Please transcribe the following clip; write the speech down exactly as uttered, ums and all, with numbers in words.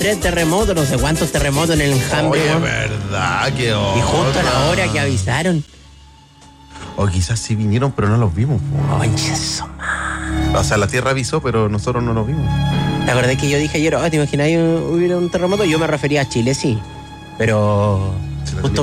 tres terremotos, no sé cuántos terremotos en el enjambre. Oye, weón. verdad, qué Y justo a la otra. hora que avisaron. O quizás sí vinieron, pero no los vimos. po. Concha su madre. O sea, la Tierra avisó, pero nosotros no los vimos. ¿Te acordás que yo dije ayer, oh, ¿te imaginas que hubiera un terremoto? Yo me refería a Chile, sí. Pero Sí, la justo